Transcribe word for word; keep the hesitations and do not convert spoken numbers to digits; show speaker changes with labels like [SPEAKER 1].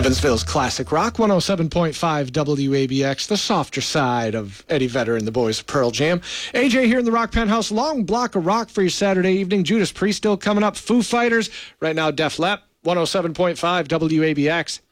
[SPEAKER 1] Evansville's Classic Rock, one oh seven point five W A B X, the softer side of Eddie Vedder and the boys of Pearl Jam. A J here in the Rock Penthouse, long block of rock for your Saturday evening. Judas Priest still coming up, Foo Fighters, right now Def Leppard, one oh seven point five W A B X.